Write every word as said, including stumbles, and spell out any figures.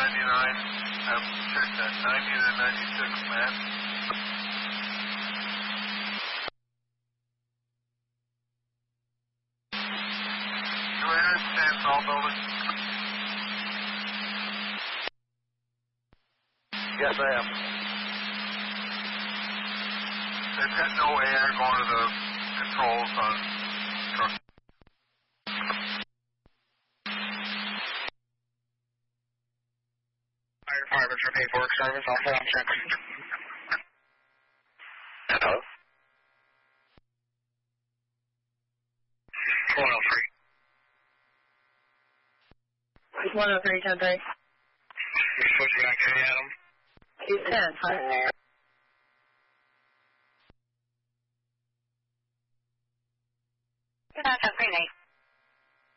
ninety-nine. I've checked that. ninety to ninety-six, man. two hundred ten, all building. Yes, I am. They've got no air going to the controls on truck. Fire department for paperwork service. I'll put on check. Hello? one oh three. one oh three, ten three. You switch back to Adam. two ten.